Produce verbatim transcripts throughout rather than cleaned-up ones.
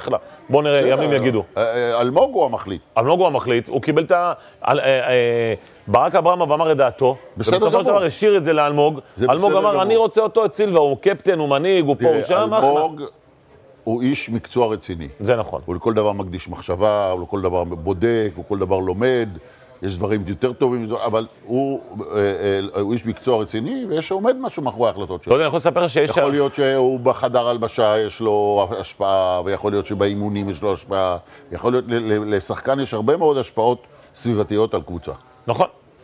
אחלה. בואו נראה, ימים יגידו. אלמוג הוא המחליט. אלמוג הוא המחליט, הוא קיבל את ה... ברק אברמוב אמר את דעתו, ובסופו של דבר השאיר את זה לאלמוג. אלמוג אמר, אני רוצה אותו את סילבה, הוא קפטן, הוא מנהיג, הוא פה, הוא שם, אחלה. אלמוג הוא איש מקצוע רציני. זה נכון. הוא לכל דבר מקדיש מחשבה, הוא לכל דבר בודק, הוא כל דבר לומד. יש דברים יותר טובים, אבל הוא, הוא איש מקצוע רציני, ויש עומד משהו מאחורי ההחלטות שלו. אתה יודע, אני יכול לספר שיש... יכול להיות שהוא בחדר הלבשה, יש לו השפעה, ויכול להיות שבאימונים יש לו השפעה. יכול להיות, לשחקן יש הרבה מאוד השפעות סביבתיות על קבוצה. נכון.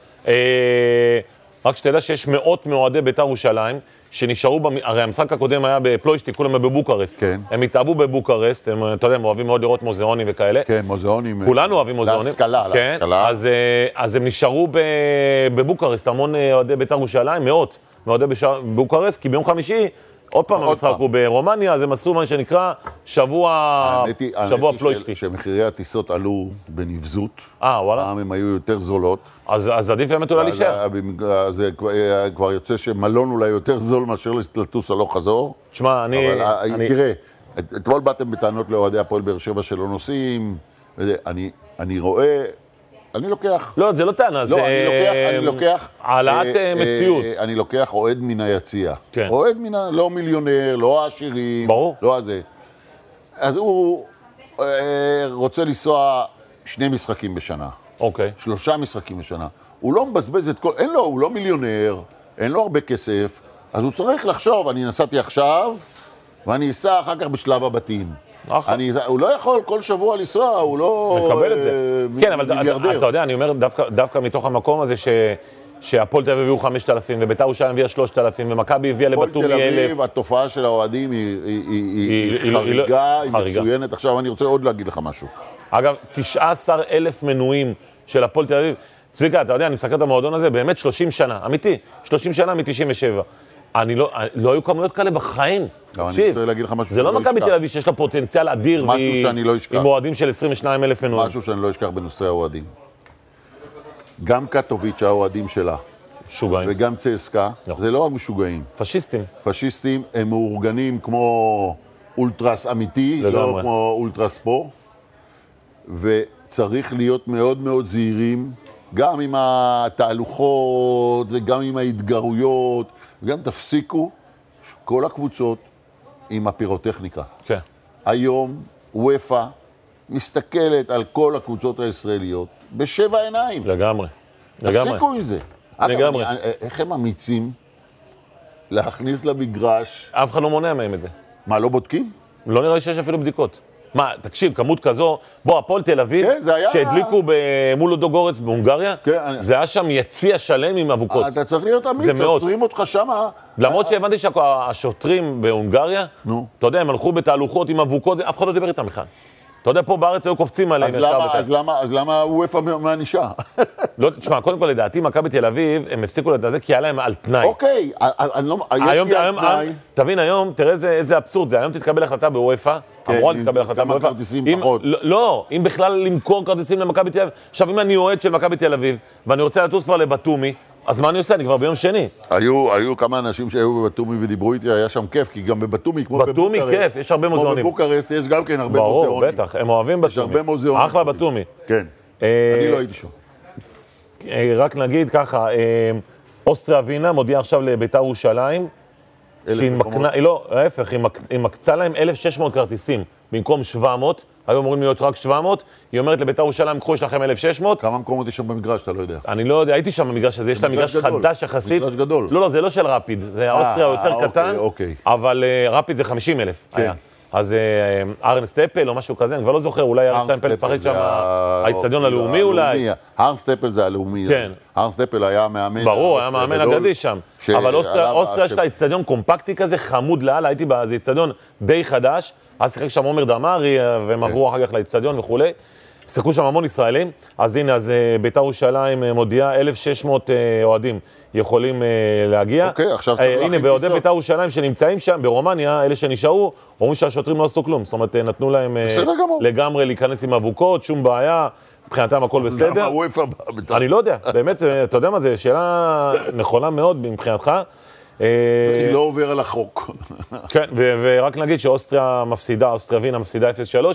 רק שתדע שיש מאות מאוהדי בית"ר ירושלים, שנשארו, הרי המשחק הקודם היה בפלוישטי, כולם בבוקרסט. כן. הם התאהבו בבוקרסט, הם, אתה יודע, הם אוהבים מאוד לראות מוזיאונים וכאלה. כן, מוזיאונים. כולנו אוהבים מוזיאונים. להשכלה, כן, להשכלה. אז, אז הם נשארו בבוקרסט, המון אוהדי בית"ר ירושלים, מאות מאוהדי בבוקרסט, כי ביום חמישי, עוד פעם המשחק הוא ברומניה, אז הם עשו מה שנקרא שבוע, שבוע פלוישטי. שמחירי הטיסות עלו בנבזות. אה, וואלה. פעם הם היו יותר זולות. אז, אז עדיף באמת אולי להישאר. זה כבר יוצא שמלון אולי יותר זול מאשר לטוס הלוך חזור. תשמע, אני... אבל אני... תראה, אתמול באתם בטענות לאוהדי הפועל באר שבע שלא נוסעים, אני, אני רואה, אני לוקח... לא, זה לא טענה, זה... לא, אני לוקח, אני לוקח... העלאת מציאות. אני לוקח אוהד מן היציע. כן. אוהד מן ה... לא מיליונר, לא העשירים. ברור. לא הזה. אז הוא רוצה לנסוע שני משחקים בשנה. אוקיי. שלושה משחקים בשנה. הוא לא מבזבז את כל... אין לו, הוא לא מיליונר, אין לו הרבה כסף, אז הוא צריך לחשוב, אני נסעתי עכשיו, ואני אסע אחר כך בשלב הבתים. אני, הוא לא יכול כל שבוע לנסוע, הוא לא... מקבל את זה. כן, אבל אתה יודע, אני אומר דווקא מתוך המקום הזה ש... שהפועל תל אביב הביאו חמשת אלפים, ובית"ר ירושלים הביאה שלושת אלפים, ומכבי הביאה לבתומי אלף. הפועל תל אביב, התופעה של האוהדים היא חריגה, היא מצוינת. עכשיו אני רוצה עוד להגיד לך משהו. אגב, תשעה עשר אלף מנויים של הפועל תל אביב. צביקה, אתה יודע, אני מסתכל את המועדון הזה, באמת שלושים שנה, אמיתי, שלושים שנה מ-תשעים ושבע. אני לא, לא היו כמויות כאלה בחיים. תקשיב, זה לא מכבי תל אביב שיש לה פוטנציאל אדיר, עם מועדים של עשרים ושניים אלף מנויים. משהו שאני לא אשכח בנושא האוהדים. גם קטוביץ' האוהדים שלה, משוגעים. וגם צסקה, זה לא רק משוגעים. פשיסטים. פשיסטים, הם מאורגנים כמו אולטרס אמיתי, לא כמו אולטרס פה. וצריך להיות מאוד מאוד זהירים, גם עם התהלוכות וגם עם ההתגרויות, וגם תפסיקו כל הקבוצות עם הפירוטכניקה. כן. היום וופא מסתכלת על כל הקבוצות הישראליות בשבע עיניים. לגמרי. לגמרי. תפסיקו עם זה. לגמרי. איך הם אמיצים להכניס למגרש? אף אחד לא מונע מהם את זה. מה, לא בודקים? לא נראה לי שיש אפילו בדיקות. מה, תקשיב, כמות כזו, בוא, הפועל תל אביב, כן, היה... שהדליקו מול לודוגורץ בהונגריה, כן, זה היה שם יציע שלם עם אבוקות. אתה צריך להיות אמיץ, עוצרים אותך שמה. למרות שהבנתי שהשוטרים בהונגריה, נו. אתה יודע, הם הלכו בתהלוכות עם אבוקות, אף אחד לא דיבר איתם בכלל. אתה יודע, פה בארץ היו קופצים עליהם. אז למה, אז למה, אז למה וופא מענישה? לא, תשמע, קודם כל, לדעתי, מכבי תל אביב, הם הפסיקו לדעת כי היה להם על תנאי. אוקיי, אני לא, יש לי על תנאי. תבין, היום, תראה איזה אבסורד זה, היום תתקבל החלטה בוופא, אמורה להתקבל החלטה בוופא. כמה כרטיסים פחות. לא, אם בכלל למכור כרטיסים למכבי תל אביב. עכשיו, אם אני אוהד של מכבי תל אביב, ואני רוצה לטוס כבר לבתומי, אז מה אני עושה? אני כבר ביום שני. היו, היו כמה אנשים שהיו בבתומי ודיברו איתי, היה שם כיף, כי גם בבתומי, כמו בבוקרסט, בתומי כיף, יש הרבה מוזיאונים. כמו בבוקרסט, יש גם כן הרבה מוזיאונים. ברור, בטח, הם אוהבים בתומי. יש הרבה מוזיאונים. אחלה בתומי. כן, אני לא הייתי שם. רק נגיד ככה, אוסטריה ווינה מודיעה עכשיו לבית"ר ירושלים, שהיא מקנה, לא, ההפך, היא מקצה להם אלף ושש מאות כרטיסים, במקום שבע מאות, היו אמורים להיות רק שבע מאות, היא אומרת לבית"ר ירושלים, קחו, יש לכם אלף ושש מאות. כמה מקומות יש שם במגרש, אתה לא יודע. אני לא יודע, הייתי שם במגרש הזה, יש לה מגרש חדש יחסית. מגרש גדול. לא, לא, זה לא של רפיד, זה האוסטריה יותר קטן, אבל רפיד זה חמישים אלף היה. אז ארן סטפל או משהו כזה, אני כבר לא זוכר, אולי ארן סטפל לשחק שם, האצטדיון הלאומי אולי. ארן סטפל זה הלאומי. כן. ארן סטפל היה מאמן. ברור, היה מאמן אגדי שם. אבל אוסטריה יש לה אצטדיון קומפקטי כזה, חמוד לאללה, הייתי באיזה אצטדיון די חדש, אז שיחק שם עומר דמארי, והם עברו אחר כך לאצטדיון וכולי. שיחקו שם המון ישראלים, אז הנה, אז בית"ר ירושלים מודיעה, אלף ושש מאות אוהדים יכולים להגיע. אוקיי, עכשיו צריך להכין הנה, באוהדי בית"ר ירושלים שנמצאים שם, ברומניה, אלה שנשארו, אומרים שהשוטרים לא עשו כלום, זאת אומרת, נתנו להם לגמרי להיכנס עם אבוקות, שום בעיה, מבחינתם הכל בסדר. למה וופא בא בטח? אני לא יודע, באמת, אתה יודע מה זה, שאלה נכונה מאוד מבחינתך. היא לא עובר על החוק. כן, ורק נגיד שאוסטריה מפסידה, אוסטריה ווינה מפסידה אפס שלוש,